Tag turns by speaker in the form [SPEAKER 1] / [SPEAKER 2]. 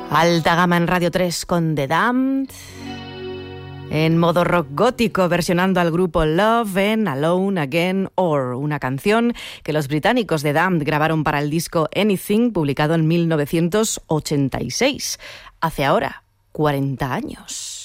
[SPEAKER 1] Alta gama en Radio 3 con The Damned, en modo rock gótico versionando al grupo Love en Alone Again Or, una canción que los británicos The Damned grabaron para el disco Anything, publicado en 1986, hace ahora 40 años.